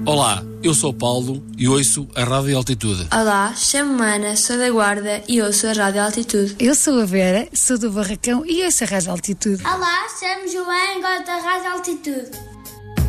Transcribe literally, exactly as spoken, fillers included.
Olá, eu sou Paulo e ouço a Rádio Altitude. Olá, chamo-me Ana, sou da Guarda e ouço a Rádio Altitude. Eu sou a Vera, sou do Barracão e ouço a Rádio Altitude. Olá, chamo-me João e gosto da Rádio Altitude.